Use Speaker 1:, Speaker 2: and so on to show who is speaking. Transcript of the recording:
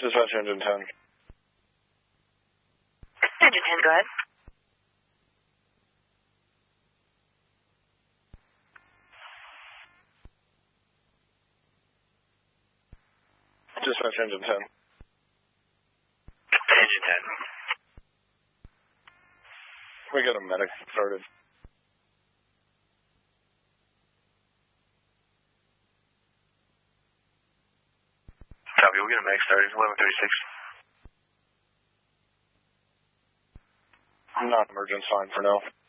Speaker 1: Dispatch engine 10.
Speaker 2: Engine 10, go ahead.
Speaker 1: Dispatch engine 10.
Speaker 2: Engine 10.
Speaker 1: We got a medic started.
Speaker 2: Copy, we'll get a medic started. 1136.
Speaker 1: Non-emergent, fine for now.